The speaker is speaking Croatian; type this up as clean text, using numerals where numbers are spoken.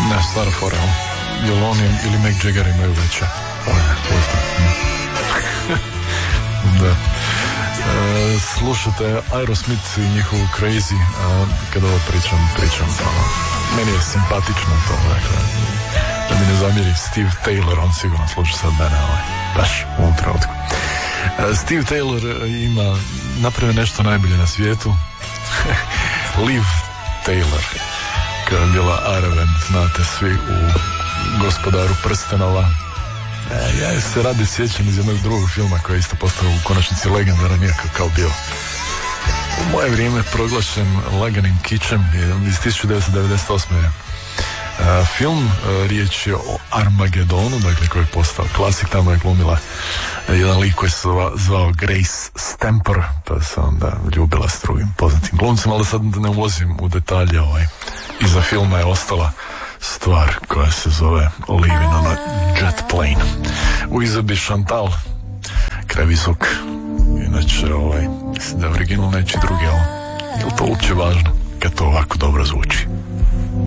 Ne, stara fora, jel on ili Mick Jagger imaju veće? Da. Slušate Aerosmith i njihovu Crazy, kada ovo pričam meni je simpatično to, dakle, da mi ne zamjeri Steve Taylor, on sigurno sluša sad mene baš u ovom trenutku. Steve Taylor ima napravio nešto najbolje na svijetu. Liv Taylor, koja je bila Arwen, znate svi, u Gospodaru prstenova. Ja se radi sjećam iz jednog drugog filma koji je isto postao u konačnici legendaran, iako kao bio u moje vrijeme proglašen laganim kičem, iz 1998. Film, riječ je o Armagedonu, dakle, koji je postao klasik. Tamo je glumila jedan lik koji se zvao Grace Stamper, pa se onda ljubila s drugim poznatim glumcem, ali sad ne ulazim u detalje. Iza filma je ostala stvar koja se zove Living on a Jet Plane. U izvedbi Chantal, kraj visok. Inače, mislim da je original neći drugi, ali je li to uopće važno kad to ovako dobro zvuči?